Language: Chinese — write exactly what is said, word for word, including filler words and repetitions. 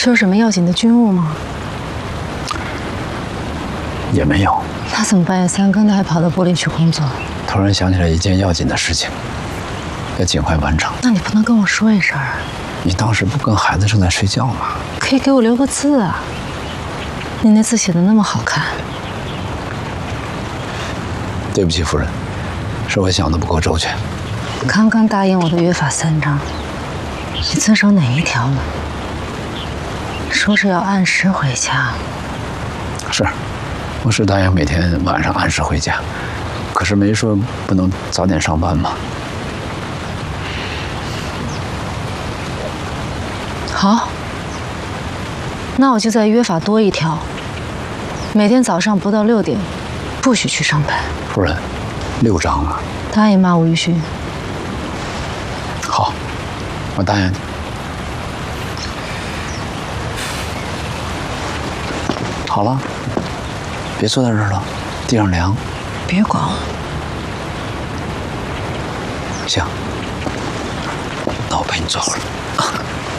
说什么要紧的军务吗？ 也没有。 那怎么半夜三更的还跑到部里去工作？ 突然想起来一件要紧的事情，要尽快完成。 那你不能跟我说一声啊？ 你当时不跟孩子正在睡觉吗？ 可以给我留个字啊。你那字写的那么好看。 对不起，夫人，是我想的不够周全。 刚刚答应我的约法三章，你遵守哪一条了？说是要按时回家。 是，我是答应每天晚上按时回家，可是没说不能早点上班吗？ 好，那我就再约法多一条，每天早上不到六点，不许去上班。 夫人，六章啊。 答应吗，吴玉勋？ 好，我答应你。好了，别坐在这儿了，地上凉。 别管我。 行，那我陪你坐会儿。